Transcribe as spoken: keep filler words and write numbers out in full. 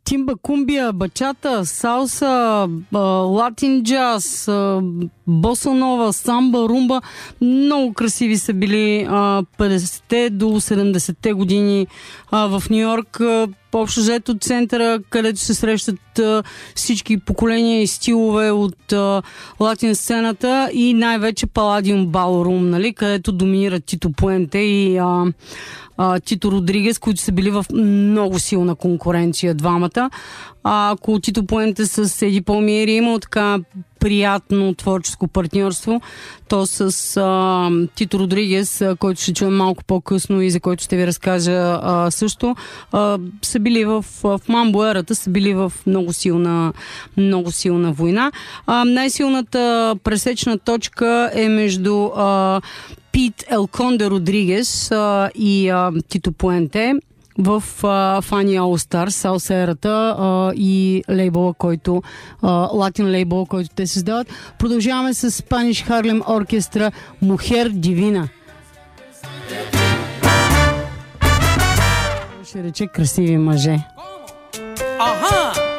тимба, кумбия, бачата, салса, латин джаз, боса нова, самба, румба. Много красиви са били а, петдесетте до седемдесетте години а, в Ню-Йорк. Общо взето центъра, където се срещат а, всички поколения и стилове от а, латин сцената и най-вече Паладиум Балорум, нали, където доминират Тито Пуенте и а, а, Тито Родригес, които са били в много силна конкуренция двамата. А, ако Тито Пуенте с Еди Палмиери имал така приятно творческо партньорство, то с а, Тито Родригес, а, който ще чуем малко по-късно и за който ще ви разкажа а, също, а, са били в, в Мамбо ерата, са били в много силна, много силна война. А, най-силната пресечна точка е между а, Пит Елконде Родригес а, и а, Тито Пуенте в Фани All Stars, салса ерата а, и лейбъла, който латин лейбъла, който те създават. Продължаваме с Spanish Harlem Orchestra Mujer Divina. Ще рече красиви мъже. Аха!